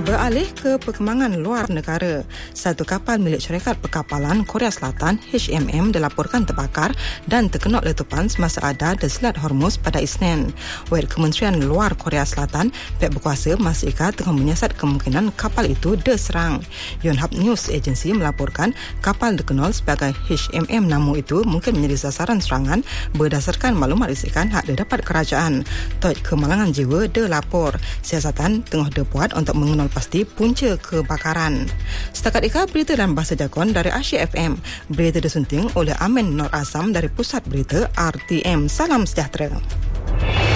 Beralih ke perkembangan luar negara, satu kapal milik syarikat perkapalan Korea Selatan HMM dilaporkan terbakar dan terkena letupan semasa ada di Selat Hormuz pada Isnin. Wad Kementerian Luar Korea Selatan, pihak berkuasa Masjid tengah menyiasat kemungkinan kapal itu diserang. Yonhap News Agency melaporkan kapal dikenal sebagai HMM Namu itu mungkin menjadi sasaran serangan berdasarkan maklumat risikan hak didapat kerajaan. Tot kemalangan jiwa dilapor. Siasatan tengah dibuat untuk mengenal pasti punca kebakaran. Setakat ika berita dalam bahasa Jakun dari Asia FM. Berita disunting oleh Amin Nur Azam dari Pusat Berita RTM. Salam sejahtera.